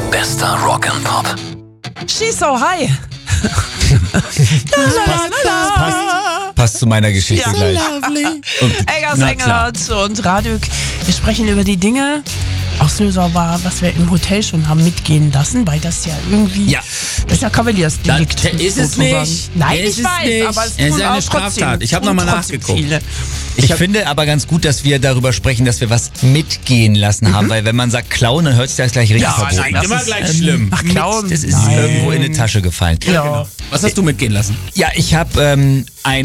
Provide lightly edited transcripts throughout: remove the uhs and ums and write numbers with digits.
Bester Rock and Pop. She's so high. Passt zu meiner Geschichte gleich. Eggers Engelhardt und Radük. Wir sprechen über die Dinge. Auslöser war, was wir im Hotel schon haben mitgehen lassen, weil das ja irgendwie, das ist ja Kavaliersdelikt. Ist es nicht. Nein, ist ich weiß, nicht. aber es ist eine Straftat. Ich habe nochmal nachgeguckt. Ich finde aber ganz gut, dass wir darüber sprechen, dass wir was mitgehen lassen haben, weil wenn man sagt klauen, dann hört sich das gleich richtig verboten an. Nein, immer gleich schlimm. Ach, klauen. Das ist irgendwo in eine Tasche gefallen. Ja. Genau. Was hast du mitgehen lassen? Ja, ich habe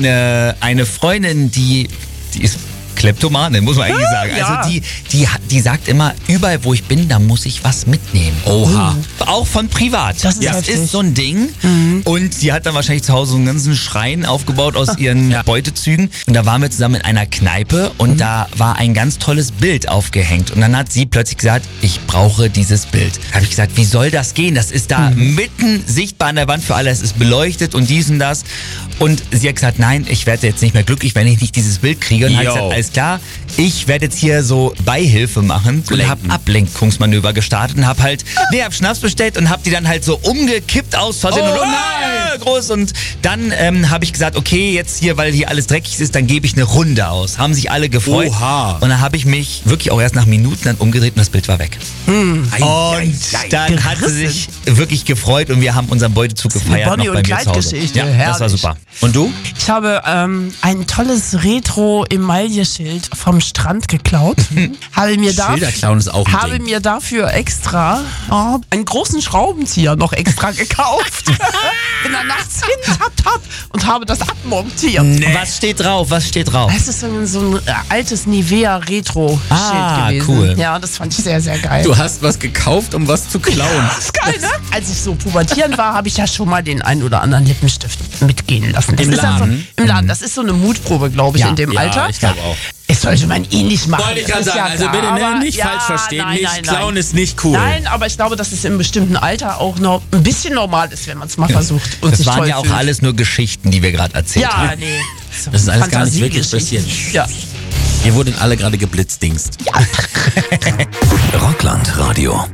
eine Freundin, die ist Kleptomane, muss man eigentlich sagen. Ja. Also die sagt immer, überall wo ich bin, da muss ich was mitnehmen. Oha. Auch von privat. Das ist heftig. ist so ein Ding. Und sie hat dann wahrscheinlich zu Hause so einen ganzen Schrein aufgebaut aus ihren Beutezügen. Und da waren wir zusammen in einer Kneipe und da war ein ganz tolles Bild aufgehängt. Und dann hat sie plötzlich gesagt, ich brauche dieses Bild. Da habe ich gesagt, wie soll das gehen? Das ist da mitten sichtbar an der Wand für alle. Es ist beleuchtet und dies und das. Und sie hat gesagt, nein, ich werde jetzt nicht mehr glücklich, wenn ich nicht dieses Bild kriege. Und hat gesagt, alles klar, ich werde jetzt hier so Beihilfe machen und habe Ablenkungsmanöver gestartet und hab Schnaps bestellt und habe die dann halt so umgekippt aus Versehen und groß. Und dann habe ich gesagt, okay, jetzt hier, weil hier alles dreckig ist, dann gebe ich eine Runde aus. Haben sich alle gefreut. Oha. Und dann habe ich mich wirklich auch erst nach Minuten dann umgedreht und das Bild war weg. Und dann hat sie sich wirklich gefreut und wir haben unseren Beutezug gefeiert Bonnie noch bei und mir zu Hause. Clyde-Geschichte, Ja, das war herrlich. super. Und du? Ich habe ein tolles Retro-Emaille-Schild vom Strand geklaut. Schilderklauen ist auch ein Habe Ding. mir dafür extra einen großen Schraubenzieher noch extra gekauft. Bin dann nachts hin, und habe das abmontiert. Was steht drauf? Was steht drauf? Es ist so ein altes Nivea-Retro-Schild gewesen. Cool. Ja, das fand ich sehr, sehr geil. Du hast was gekauft, um was zu klauen. Das ist geil, ne? Als ich so pubertieren war, habe ich ja schon mal den einen oder anderen Lippenstift mitgehen lassen. Das Im ist ja Laden? Im Laden. Das ist so eine Mutprobe, glaube ich, in dem Alter. Ich glaube auch. Es sollte man nicht machen. Wollte ich das gerade ist sagen, ja also klar, bitte aber nicht falsch verstehen. Nein. Klauen ist nicht cool. Nein, aber ich glaube, dass es im bestimmten Alter auch noch ein bisschen normal ist, wenn man es mal versucht. Und Das sich waren toll ja auch fühlt. alles nur Geschichten, die wir gerade erzählt haben. Ja, nee. So Das ist alles gar nicht wirklich passiert. Ja. Wir wurden alle gerade geblitzdingst. Rockland Radio.